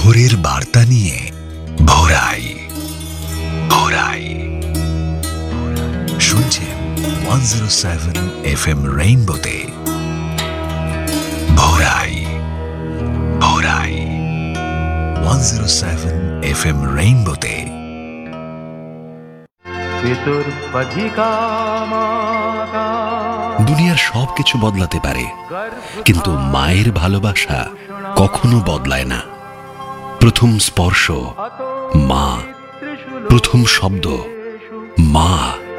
ভোরের বার্তা নিয়ে ভোরাই ভোরাই শুনছেন 107 FM রেইনবোতে ভোরাই ভোরাই 107 FM রেইনবোতে। দুনিয়ার সবকিছু বদলাতে পারে, কিন্তু মায়ের ভালোবাসা কখনো বদলায় না। প্রথম স্পর্শ মা, প্রথম শব্দ মা।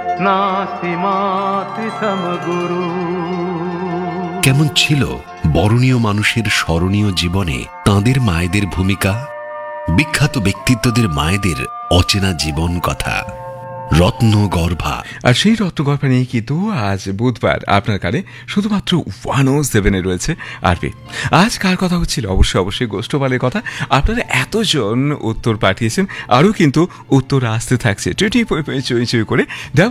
কেমন ছিল বরণীয় মানুষের স্মরণীয় জীবনে তাঁদের মায়েদের ভূমিকা? বিখ্যাত ব্যক্তিত্বদের মায়েদের অচেনা জীবন কথা, রত্নগর্ভা। আর সেই রত্নগর্ভা নিয়ে কিন্তু আজ বুধবার আপনার কানে শুধুমাত্র 107-এ রয়েছে আরবি। আজ কার কথা হচ্ছিল? অবশ্যই গোষ্ঠপালের কথা। আপনারা এতজন উত্তর পাঠিয়েছেন, আরও কিন্তু উত্তর আসতে থাকছে চুই করে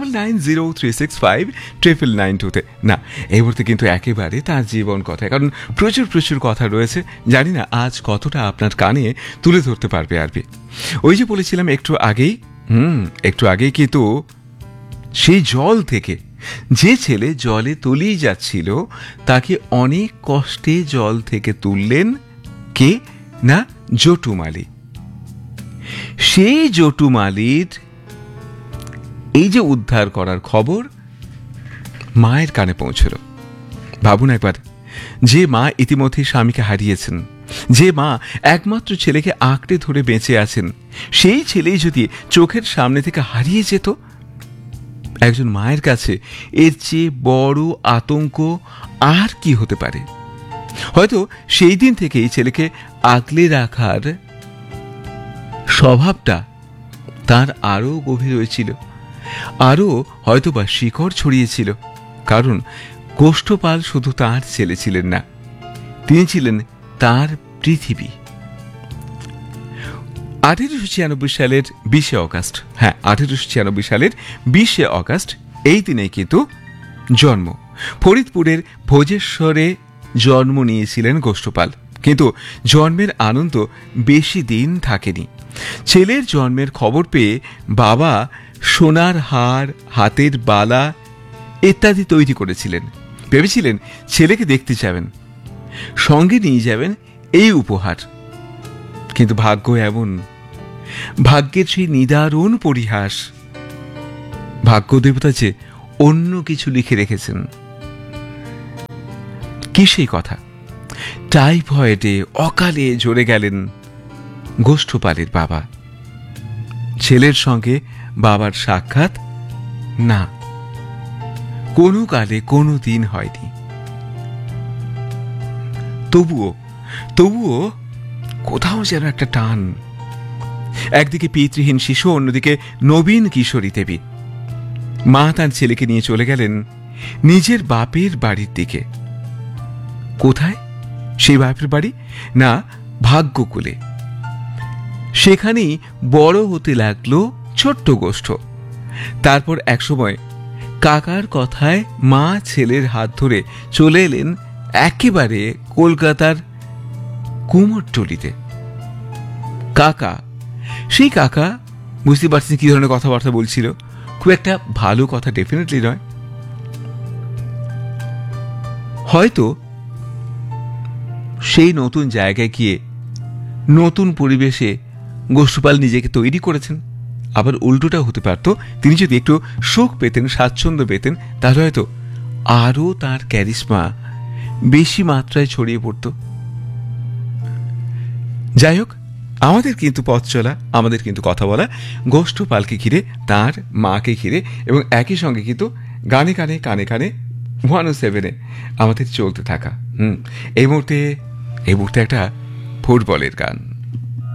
9903659992-তে। না, এই মুহূর্তে কিন্তু একেবারে তার জীবন কথা, কারণ প্রচুর কথা রয়েছে। জানি না আজ কতটা আপনার কানে তুলে ধরতে পারবে আরবি। ওই যে বলেছিলাম একটু আগেই কিন্তু সেই জল থেকে যে ছেলে জলে তলিয়ে যাচ্ছিল তাকে অনেক কষ্টে জল থেকে তুললেন কে না, জটুমালি। সেই জটুমালির এই যে উদ্ধার করার খবর মায়ের কানে পৌঁছল। ভাবুন একবার, যে মা ইতিমধ্যে স্বামীকে হারিয়েছেন, যে মা একমাত্র ছেলেকে আঁকড়ে ধরে বেঁচে আছেন, সেই ছেলেই যদি চোখের সামনে থেকে হারিয়ে যেত, একজন মায়ের কাছে এর চেয়ে বড় আতঙ্ক আর কি হতে পারে? হয়তো সেই দিন থেকেই ছেলেকে আগলে রাখার স্বভাবটা তার আরো গভীর হয়েছিল, আরো হয়তোবা শিকড় ছড়িয়েছিল। কারণ গোষ্ঠপাল শুধু তার ছেলে ছিলেন না, তিনি ছিলেন তার পৃথিবী। 1896 সালের 20 অগাস্ট, 1896 সালের 20 অগাস্ট এই দিনে কিন্তু জন্ম। ফরিদপুরের ভোজেশ্বরে জন্ম নিয়েছিলেন গোষ্ঠপাল, কিন্তু জন্মের আনন্দ বেশি দিন থাকেনি। ছেলের জন্মের খবর পেয়ে বাবা সোনার হার, হাতের বালা ইত্যাদি তৈরি করেছিলেন। ভেবেছিলেন ছেলেকে দেখতে যাবেন, সঙ্গে নিয়ে যাবেন এই উপহার। কিন্তু ভাগ্য এমন, ভাগ্যের সেই নিদারুণ পরিহাস। ভাগ্য দেবতা যে অন্য কিছু লিখে রেখেছেন। কি সেই কথা? টাইফয়েডে অকালে ঝরে গেলেন গোষ্ঠপালের বাবা। ছেলের সঙ্গে বাবার সাক্ষাৎ না, কোনো কালে কোনো দিন হয়নি। তবুও কোথাও যেন একটা টান। একদিকে পিতৃহীন শিশু, অন্যদিকে নবীন কিশোরী দেবী। মা তার ছেলেকে নিয়ে চলে গেলেন নিজের বাপের বাড়ির দিকে। কোথায় সেই বাপের বাড়ি? না, ভাগ্যকুলে। সেখানেই বড় হতে লাগলো ছোট্ট গোষ্ঠ। তারপর একসময় কাকার কথায় মা ছেলের হাত ধরে চলে এলেন একেবারে কলকাতার কুমোরটুলিতে। কাকা, সেই কাকা বুঝতে পারছেন কি ধরনের কথাবার্তা বলছিল। খুব একটা ভালো কথা ডেফিনেটলি নয়। হয়তো সেই নতুন জায়গায় গিয়ে নতুন পরিবেশে গোষ্ঠপাল নিজেকে তৈরি করেছেন। আবার উল্টোটাও হতে পারত, তিনি যদি একটু সুখ পেতেন, স্বাচ্ছন্দ্য পেতেন, তাহলে হয়তো আরও তার ক্যারিশমা বেশি মাত্রায় ছড়িয়ে পড়ত। যাই হোক, আমাদের কিন্তু পথ চলা, আমাদের কিন্তু কথা বলা গোষ্ঠপালকে ঘিরে, তার মাকে ঘিরে, এবং একই সঙ্গে কিন্তু গানে গানে কানে কানে 107-এ আমাদের চলতে থাকা। এই মুহূর্তে একটা ফুটবলের গান।